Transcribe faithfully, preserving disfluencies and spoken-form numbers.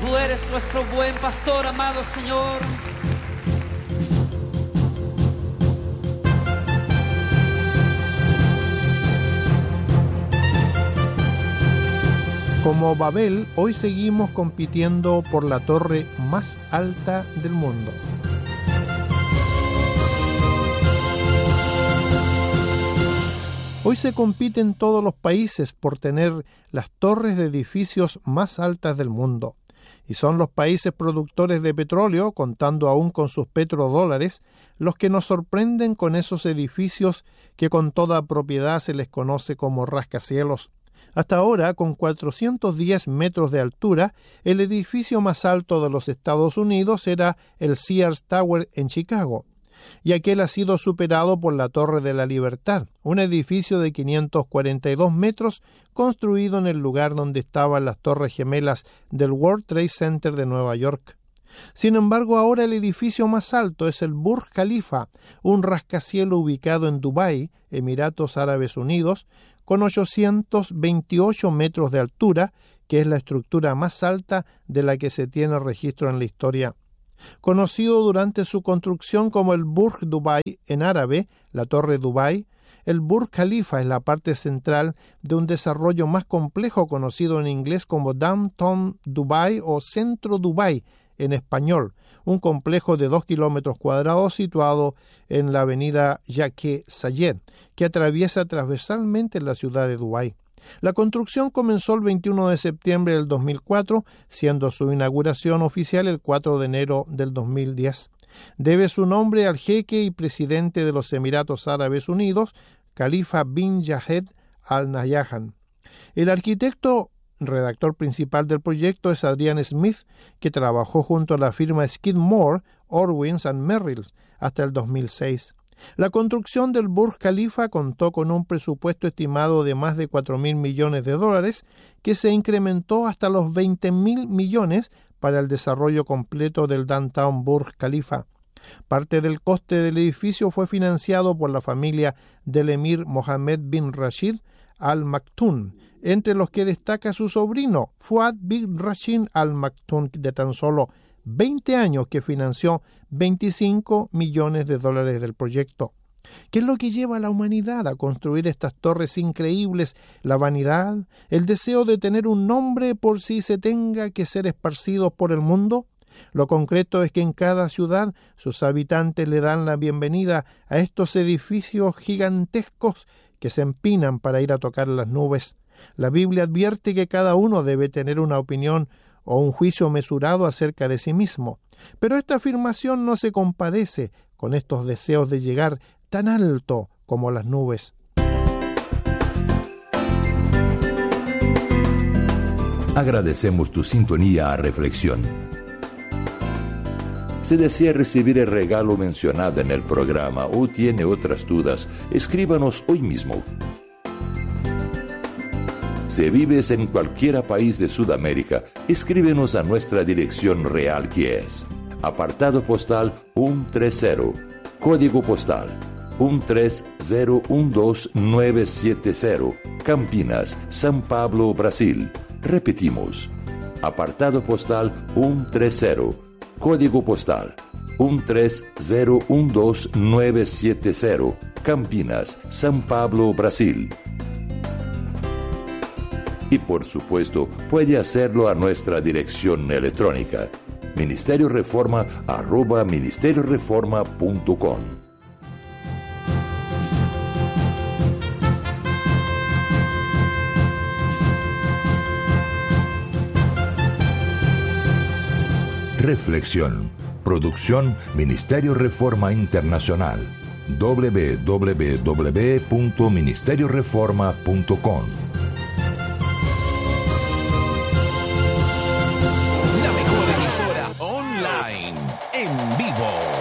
Tú eres nuestro buen pastor, amado Señor. Como Babel, hoy seguimos compitiendo por la torre más alta del mundo. Hoy se compite en todos los países por tener las torres de edificios más altas del mundo. Y son los países productores de petróleo, contando aún con sus petrodólares, los que nos sorprenden con esos edificios que con toda propiedad se les conoce como rascacielos. Hasta ahora, con cuatrocientos diez metros de altura, el edificio más alto de los Estados Unidos era el Sears Tower en Chicago, y aquel ha sido superado por la Torre de la Libertad, un edificio de quinientos cuarenta y dos metros construido en el lugar donde estaban las torres gemelas del World Trade Center de Nueva York. Sin embargo, ahora el edificio más alto es el Burj Khalifa, un rascacielos ubicado en Dubái, Emiratos Árabes Unidos, con ochocientos veintiocho metros de altura, que es la estructura más alta de la que se tiene registro en la historia. Conocido durante su construcción como el Burj Dubai en árabe, la Torre Dubai, el Burj Khalifa es la parte central de un desarrollo más complejo conocido en inglés como Downtown Dubai o Centro Dubai en español, un complejo de dos kilómetros cuadrados situado en la avenida Sheikh Zayed, que atraviesa transversalmente la ciudad de Dubái. La construcción comenzó el veintiuno de septiembre del dos mil cuatro, siendo su inauguración oficial el cuatro de enero del dos mil diez. Debe su nombre al jeque y presidente de los Emiratos Árabes Unidos, Khalifa bin Zayed Al Nahyan. El arquitecto redactor principal del proyecto es Adrian Smith, que trabajó junto a la firma Skidmore, Orwins and Merrill hasta el dos mil seis. La construcción del Burj Khalifa contó con un presupuesto estimado de más de cuatro mil millones de dólares, que se incrementó hasta los veinte mil millones para el desarrollo completo del Downtown Burj Khalifa. Parte del coste del edificio fue financiado por la familia del emir Mohammed bin Rashid Al Maktoum, entre los que destaca su sobrino Fuad bin Rashid Al Maktoum, de tan solo veinte años, que financió veinticinco millones de dólares del proyecto. ¿Qué es lo que lleva a la humanidad a construir estas torres increíbles? La vanidad, el deseo de tener un nombre por si se tenga que ser esparcidos por el mundo. Lo concreto es que en cada ciudad sus habitantes le dan la bienvenida a estos edificios gigantescos que se empinan para ir a tocar las nubes. La Biblia advierte que cada uno debe tener una opinión o un juicio mesurado acerca de sí mismo. Pero esta afirmación no se compadece con estos deseos de llegar tan alto como las nubes. Agradecemos tu sintonía a Reflexión. Si desea recibir el regalo mencionado en el programa o tiene otras dudas, escríbanos hoy mismo. Si vives en cualquier país de Sudamérica, escríbenos a nuestra dirección real, que es apartado postal ciento treinta, código postal uno tres cero uno dos nueve siete cero, Campinas, São Paulo, Brasil. Repetimos, apartado postal ciento treinta, código postal uno tres cero uno dos nueve siete cero, Campinas, São Paulo, Brasil. Y por supuesto, puede hacerlo a nuestra dirección electrónica, ministerio reforma arroba ministerio reforma punto com. Reflexión. Producción Ministerio Reforma Internacional. doble u doble u doble u punto ministerio reforma punto com